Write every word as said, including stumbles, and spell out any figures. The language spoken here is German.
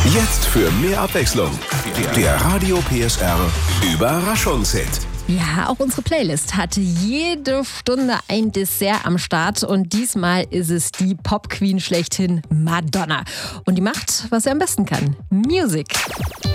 Jetzt für mehr Abwechslung. Der Radio P S R Überraschungshit. Ja, auch unsere Playlist hat jede Stunde ein Dessert am Start und diesmal ist es die Pop-Queen schlechthin Madonna. Und die macht, was sie am besten kann: Musik.